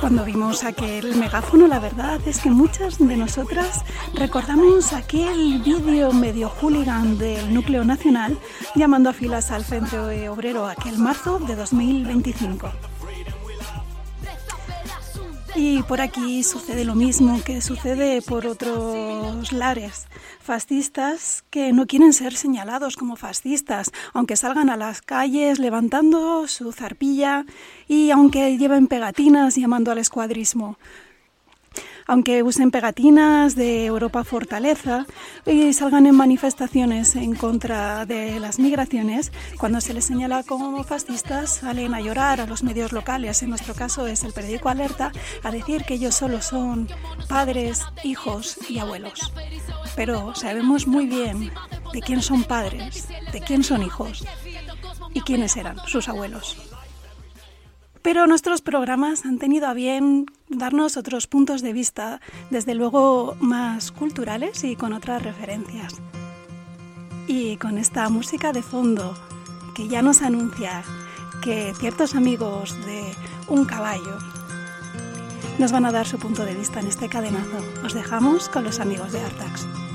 Cuando vimos aquel megáfono, la verdad es que muchas de nosotras recordamos aquel vídeo medio hooligan del Núcleo Nacional llamando a filas al Frente Obrero aquel marzo de 2025. Y por aquí sucede lo mismo que sucede por otros lares. Fascistas que no quieren ser señalados como fascistas, aunque salgan a las calles levantando su zarpilla y aunque lleven pegatinas llamando al escuadrismo. Aunque usen pegatinas de Europa Fortaleza y salgan en manifestaciones en contra de las migraciones, cuando se les señala como fascistas salen a llorar a los medios locales, en nuestro caso es el periódico Alerta, a decir que ellos solo son padres, hijos y abuelos. Pero sabemos muy bien de quién son padres, de quién son hijos y quiénes eran sus abuelos. Pero nuestros programas han tenido a bien darnos otros puntos de vista, desde luego más culturales y con otras referencias. Y con esta música de fondo que ya nos anuncia que ciertos amigos de Un Caballo nos van a dar su punto de vista en este cadenazo, os dejamos con los amigos de Artax.